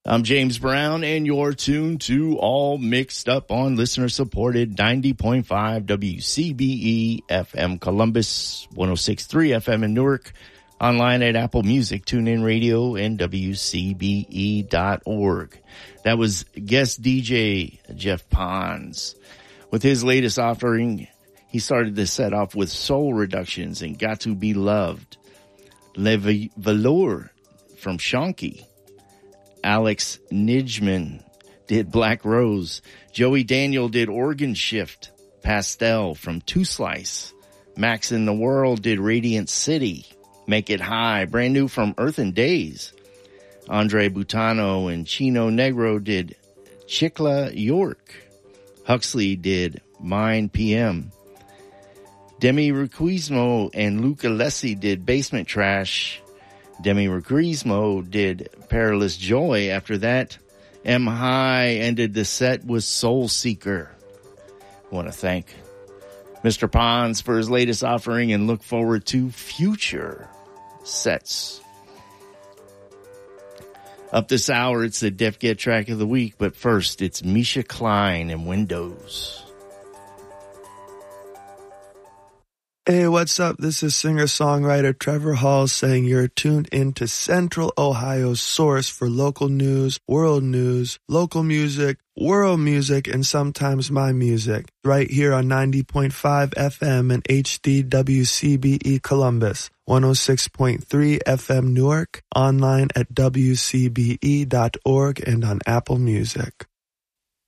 I'm James Brown, and you're tuned to All Mixed Up on listener-supported 90.5 WCBE FM Columbus, 106.3 FM in Newark, online at Apple Music, TuneIn Radio, and WCBE.org. That was guest DJ Jeff Pons. With his latest offering, he started the set off with Soul Reductions and Got to Be Loved. Le Velour from Shonky. Alex Nijman did Black Rose. Joey Daniel did Organ Shift. Pastel from Two Slice. Max in the World did Radiant City. Make It High. Brand new from Earth and Days. Andre Butano and Chino Negro did Chicla York. Huxley did Mine PM. Demi Requismo and Luca Lessi did Basement Trash. Demi Requismo did Perilous Joy. After that, M. High ended the set with Soul Seeker. I want to thank Mr. Pons for his latest offering and look forward to future sets. Up this hour, it's the Def Get Track of the Week, but first, it's Misha Klein and Windows. Hey, what's up? This is singer-songwriter Trevor Hall saying you're tuned into Central Ohio's source for local news, local music, world music, and sometimes my music. Right here on 90.5 FM and HDWCBE Columbus, 106.3 FM Newark, online at WCBE.org and on Apple Music.